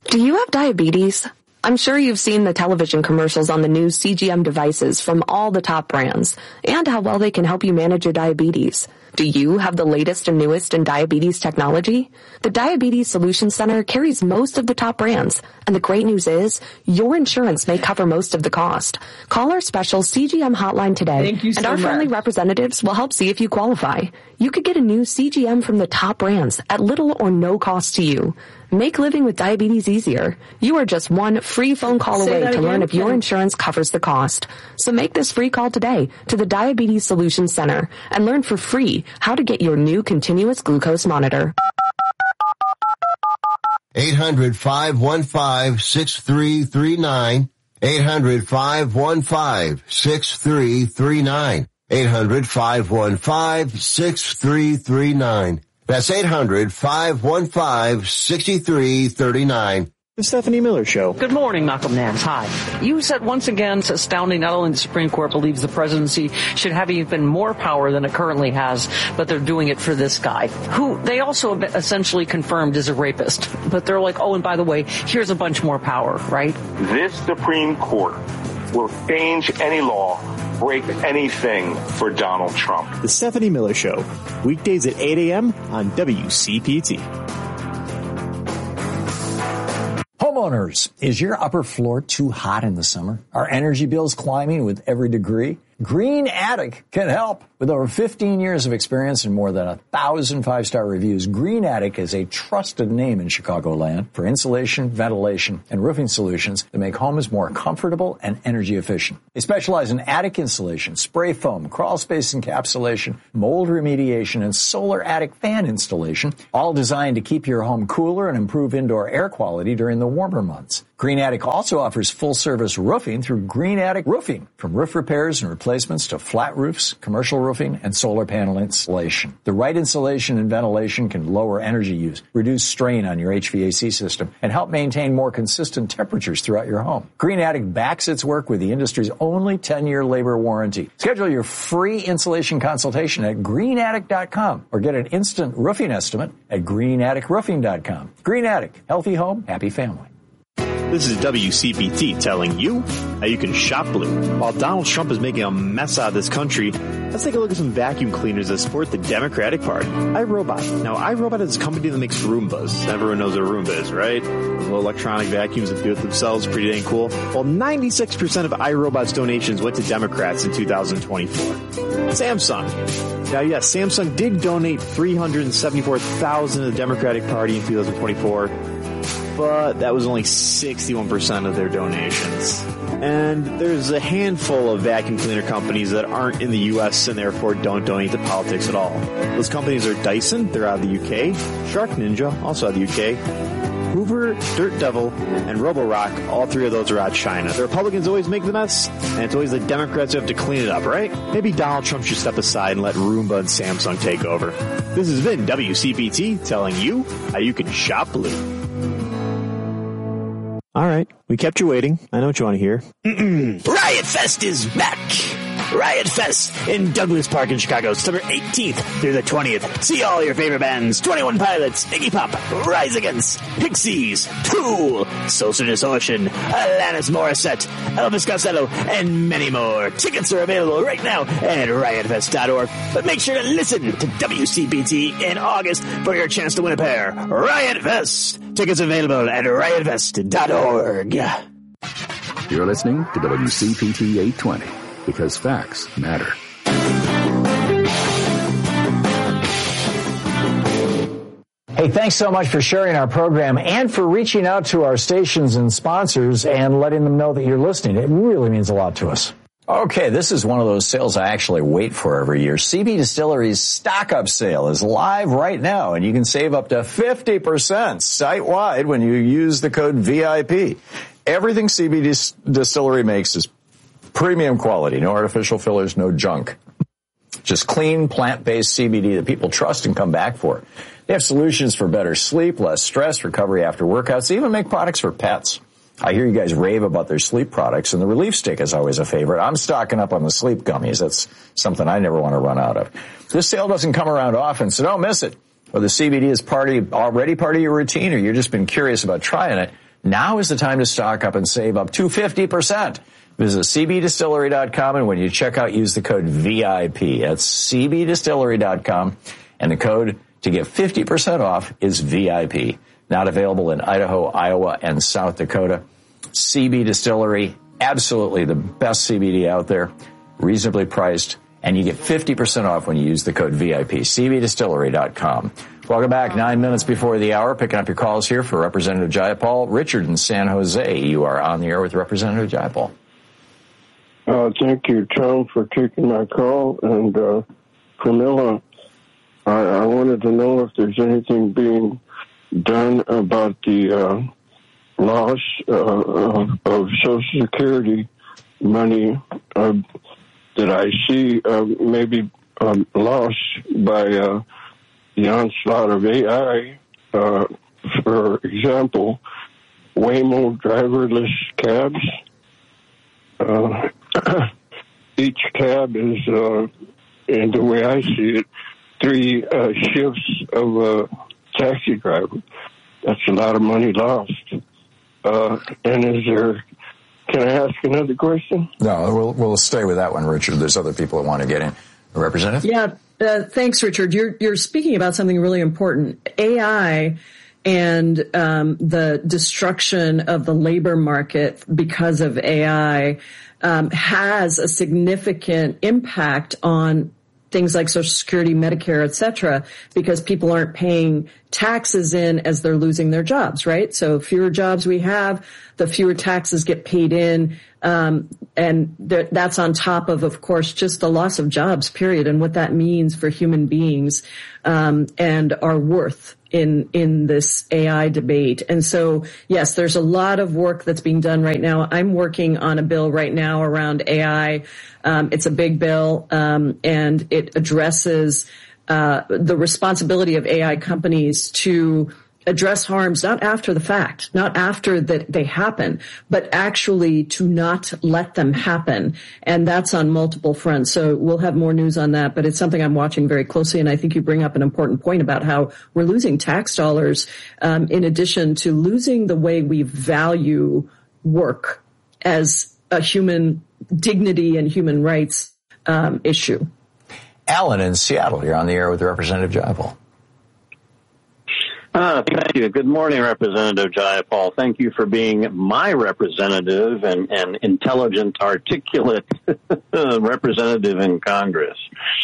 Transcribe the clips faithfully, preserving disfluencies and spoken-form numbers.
Do you have diabetes? I'm sure you've seen the television commercials on the new C G M devices from all the top brands and how well they can help you manage your diabetes. Do you have the latest and newest in diabetes technology? The Diabetes Solutions Center carries most of the top brands, and the great news is your insurance may cover most of the cost. Call our special C G M hotline today, Thank you so and our much. friendly representatives will help see if you qualify. You could get a new C G M from the top brands at little or no cost to you. Make living with diabetes easier. You are just one free phone call Say away that to again, learn if your Ken. insurance covers the cost. So make this free call today to the Diabetes Solutions Center and learn for free how to get your new continuous glucose monitor. eight hundred, five one five, six three three nine. eight hundred, five one five, six three three nine. eight hundred, five one five, six three three nine. That's eight hundred, five one five, six three three nine. The Stephanie Miller Show. Good morning, Malcolm Nance. Hi. You said once again it's astounding not only the Supreme Court believes the presidency should have even more power than it currently has, but they're doing it for this guy, who they also essentially confirmed is a rapist. But they're like, oh, and by the way, here's a bunch more power, right? This Supreme Court will change any law, break anything for Donald Trump. The Stephanie Miller Show. Weekdays at eight a.m. on W C P T. Homeowners, is your upper floor too hot in the summer? Are energy bills climbing with every degree? Green Attic can help. With over fifteen years of experience and more than a thousand five-star reviews, Green Attic is a trusted name in Chicagoland for insulation, ventilation, and roofing solutions that make homes more comfortable and energy efficient. They specialize in attic insulation, spray foam, crawl space encapsulation, mold remediation, and solar attic fan installation, all designed to keep your home cooler and improve indoor air quality during the warmer months. Green Attic also offers full-service roofing through Green Attic Roofing, from roof repairs and replacements to flat roofs, commercial roofing, and solar panel installation. The right insulation and ventilation can lower energy use, reduce strain on your H V A C system, and help maintain more consistent temperatures throughout your home. Green Attic backs its work with the industry's only ten-year labor warranty. Schedule your free insulation consultation at green attic dot com or get an instant roofing estimate at green attic roofing dot com. Green Attic, healthy home, happy family. This is W C P T telling you how you can shop blue. While Donald Trump is making a mess out of this country, let's take a look at some vacuum cleaners that support the Democratic Party. iRobot. Now, iRobot is a company that makes Roombas. Everyone knows what a Roomba is, right? Those little electronic vacuums that do it themselves, pretty dang cool. Well, ninety-six percent of iRobot's donations went to Democrats in two thousand twenty-four. Samsung. Now, yes, Samsung did donate three hundred seventy-four thousand dollars to the Democratic Party in two thousand twenty-four. But that was only sixty-one percent of their donations. And there's a handful of vacuum cleaner companies that aren't in the U S and therefore don't donate to politics at all. Those companies are Dyson, they're out of the U K, Shark Ninja, also out of the U K, Hoover, Dirt Devil, and Roborock, all three of those are out of China. The Republicans always make the mess, and it's always the Democrats who have to clean it up, right? Maybe Donald Trump should step aside and let Roomba and Samsung take over. This has been W C P T telling you how you can shop blue. All right, we kept you waiting. I know what you want to hear. Riot Fest is back! Riot Fest in Douglas Park in Chicago, September eighteenth through the twentieth. See all your favorite bands, twenty-one Pilots, Iggy Pop, Rise Against, Pixies, Tool, Social Distortion, Alanis Morissette, Elvis Costello, and many more. Tickets are available right now at riot fest dot org. But make sure to listen to W C P T in August for your chance to win a pair. Riot Fest! Tickets available at riot fest dot org. You're listening to W C P T eight twenty. Because facts matter. Hey, thanks so much for sharing our program and for reaching out to our stations and sponsors and letting them know that you're listening. It really means a lot to us. Okay, this is one of those sales I actually wait for every year. C B Distillery's stock-up sale is live right now, and you can save up to fifty percent site-wide when you use the code V I P. Everything C B Distillery makes is premium quality, no artificial fillers, no junk. Just clean, plant-based C B D that people trust and come back for. They have solutions for better sleep, less stress, recovery after workouts. They even make products for pets. I hear you guys rave about their sleep products, and the Relief Stick is always a favorite. I'm stocking up on the sleep gummies. That's something I never want to run out of. This sale doesn't come around often, so don't miss it. Whether C B D is party, already part of your routine or you've just been curious about trying it, Now is the time to stock up and save up to fifty percent. Visit C B distillery dot com, and when you check out, use the code V I P. That's C B distillery dot com, and the code to get fifty percent off is V I P. Not available in Idaho, Iowa, and South Dakota. C B Distillery, absolutely the best C B D out there, reasonably priced, and you get fifty percent off when you use the code V I P. C B distillery dot com. Welcome back. Nine minutes before the hour, picking up your calls here for Representative Jayapal. Richard in San Jose, you are on the air with Representative Jayapal. Uh, thank you, Tom, for taking my call. And uh, Camilla, I, I wanted to know if there's anything being done about the uh, loss uh, of, of Social Security money uh, that I see uh, maybe um, lost by uh, the onslaught of A I. Uh, for example, Waymo driverless cabs. Uh, each cab is, uh, in the way I see it, three uh, shifts of a taxi driver. That's a lot of money lost. Uh, and is there, can I ask another question? No, we'll, we'll stay with that one, Richard. There's other people that want to get in. Representative? Yeah, uh, thanks, Richard. You're, you're speaking about something really important. A I and um, the destruction of the labor market because of A I um, has a significant impact on things like Social Security, Medicare, et cetera, because people aren't paying taxes in as they're losing their jobs, right? So fewer jobs we have, the fewer taxes get paid in, um, and th- that's on top of, of course, just the loss of jobs, period, and what that means for human beings um, and our worth in in this A I debate. And so, yes, there's a lot of work that's being done right now. I'm working on a bill right now around A I. Um, it's a big bill, um, and it addresses uh, the responsibility of A I companies to address harms not after the fact, not after that they happen, but actually to not let them happen. And that's on multiple fronts. So we'll have more news on that, but it's something I'm watching very closely. And I think you bring up an important point about how we're losing tax dollars, um, in addition to losing the way we value work as a human dignity and human rights um, issue. Alan in Seattle, you're on the air with Representative Jayapal. Uh, thank you. Good morning, Representative Jayapal. Thank you for being my representative and, and intelligent, articulate representative in Congress.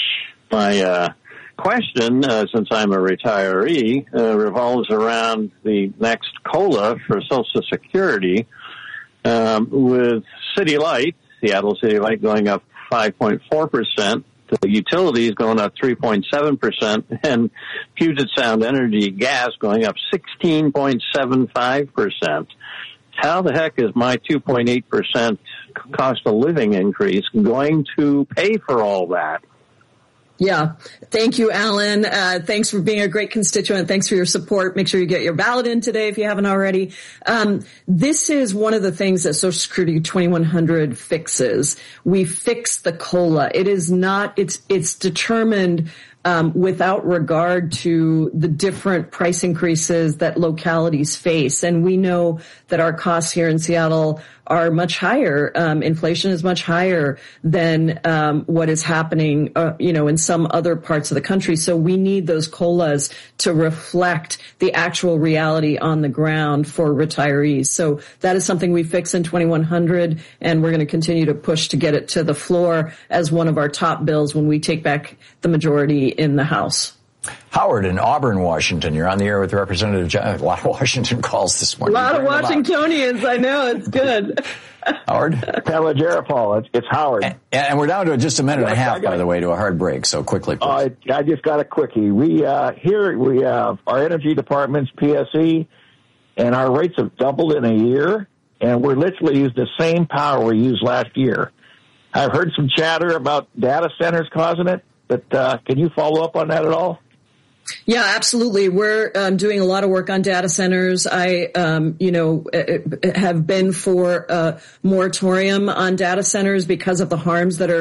My uh, question, uh, since I'm a retiree, uh, revolves around the next COLA for Social Security, um, with City Light, Seattle City Light, going up five point four percent. The utilities going up three point seven percent, and Puget Sound Energy gas going up sixteen point seven five percent. How the heck is my two point eight percent cost of living increase going to pay for all that? Yeah. Thank you, Alan. Uh, thanks for being a great constituent. Thanks for your support. Make sure you get your ballot in today if you haven't already. Um, this is one of the things that Social Security twenty-one hundred fixes. We fix the COLA. It is not, it's, it's determined Um, without regard to the different price increases that localities face. And we know that our costs here in Seattle are much higher. Um, inflation is much higher than um, what is happening, uh, you know, in some other parts of the country. So we need those COLAs to reflect the actual reality on the ground for retirees. So that is something we fix in twenty-one hundred, and we're going to continue to push to get it to the floor as one of our top bills when we take back the majority in the House. Howard in Auburn, Washington. You're on the air with Representative John. A lot of Washington calls this morning. A lot of Washingtonians. I know. It's good. Howard? Pamela Jayapal. It's, it's Howard. And, and we're down to just a minute and a half, got, by the way, to a hard break. So quickly, please. Uh, I just got a quickie. We, uh, here we have our energy department's P S E, and our rates have doubled in a year, and we're literally using the same power we used last year. I've heard some chatter about data centers causing it, but uh, can you follow up on that at all? Yeah, absolutely. We're um, doing a lot of work on data centers. I, um, you know, have been for a moratorium on data centers because of the harms that are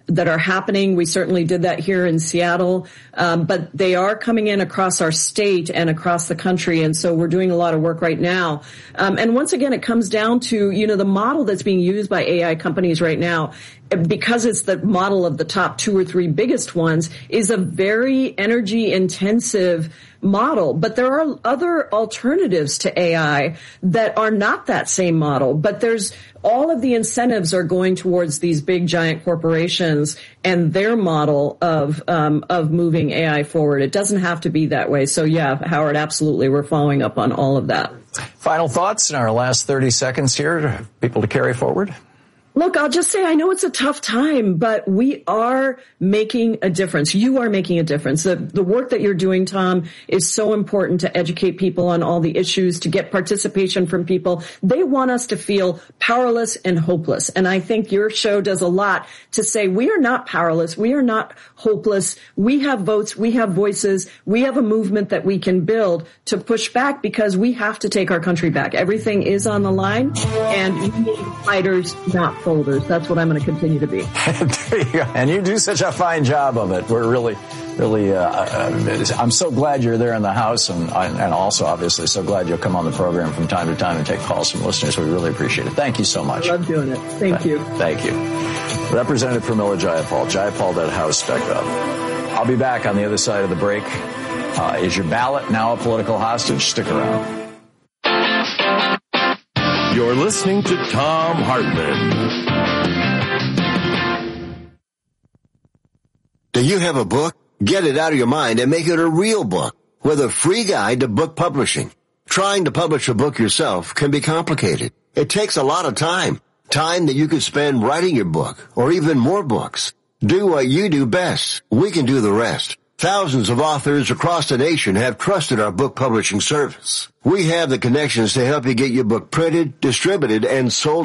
that are happening. We certainly did that here in Seattle, um, but they are coming in across our state and across the country, and so we're doing a lot of work right now. Um, and once again, it comes down to, you know, the model that's being used by A I companies right now, because it's the model of the top two or three biggest ones, is a very energy intensive model. But there are other alternatives to A I that are not that same model. But there's all of the incentives are going towards these big giant corporations and their model of um, of moving A I forward. It doesn't have to be that way. So yeah, Howard, absolutely, we're following up on all of that. Final thoughts in our last thirty seconds here, people to carry forward. Look, I'll just say I know it's a tough time, but we are making a difference. You are making a difference. The, the work that you're doing, Tom, is so important to educate people on all the issues, to get participation from people. They want us to feel powerless and hopeless. And I think your show does a lot to say we are not powerless. We are not hopeless. We have votes. We have voices. We have a movement that we can build to push back, because we have to take our country back. Everything is on the line, and we need fighters, not folders. That's what I'm going to continue to be. There you go. And you do such a fine job of it. We're really, really, uh, uh, I'm so glad you're there in the House, and, and also obviously so glad you'll come on the program from time to time and take calls from listeners. We really appreciate it. Thank you so much. I love doing it. Thank you. Thank you. Representative Pramila Jayapal, jayapal dot house dot gov. I'll be back on the other side of the break. Uh, is your ballot now a political hostage? Stick around. You're listening to Thom Hartmann. Do you have a book? Get it out of your mind and make it a real book with a free guide to book publishing. Trying to publish a book yourself can be complicated. It takes a lot of time. Time that you could spend writing your book, or even more books. Do what you do best. We can do the rest. Thousands of authors across the nation have trusted our book publishing service. We have the connections to help you get your book printed, distributed, and sold